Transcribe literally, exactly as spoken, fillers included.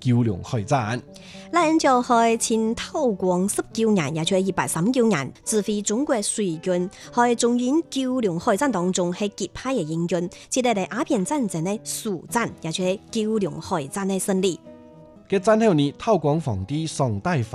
九龍海戰。 咱就係前透光十九年，也就係一八三九年，指揮中國水軍喺中英九龍海戰當中係擊敗嘅英軍，接嚟嚟鴉片戰爭嘅輸戰，也就係九龍海戰嘅勝利。 嘅戰後呢，透光皇帝上大